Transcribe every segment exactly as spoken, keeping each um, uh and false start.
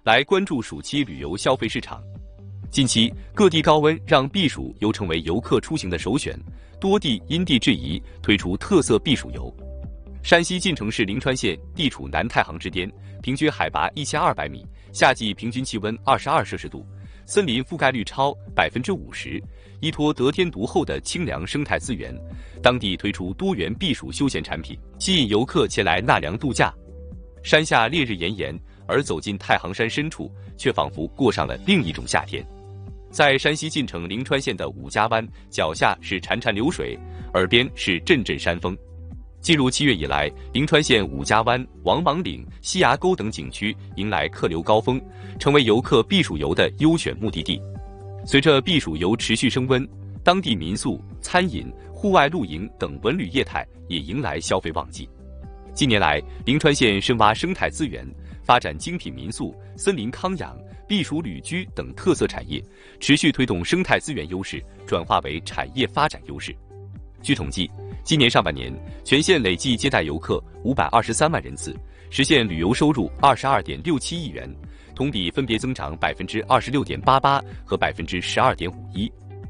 来关注暑期旅游消费市场。近期各地高温让避暑游成为游客出行的首选，多地因地制宜推出特色避暑游。山西晋城市临川县地处南太行之巅，平均海拔一千二百米，夏季平均气温二十二摄氏度，森林覆盖率超百分之五十，依托得天独厚的清凉生态资源，当地推出多元避暑休闲产品，吸引游客前来纳凉度假。山下烈日炎炎，而走进太行山深处，却仿佛过上了另一种夏天。在山西晋城临川县的五家湾，脚下是潺潺流水，耳边是阵阵山风。进入七月以来，临川县五家湾、王莽岭、西崖沟等景区迎来客流高峰，成为游客避暑游的优选目的地。随着避暑游持续升温，当地民宿、餐饮、户外露营等文旅业态也迎来消费旺季。近年来，临川县深挖生态资源，发展精品民宿、森林康养、避暑旅居等特色产业，持续推动生态资源优势转化为产业发展优势。据统计，今年上半年，全县累计接待游客五百二十三万人次，实现旅游收入二十二点六七亿元，同比分别增长百分之二十六点八八和百分之十二点五一。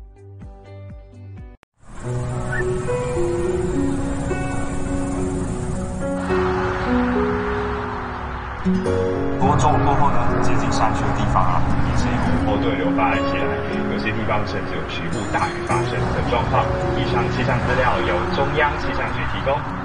不过中午过后呢，接近山区的地方啊，也是有后对流发展起来，有些地方甚至有局部大雨发生的状况。以上气象资料由中央气象局提供。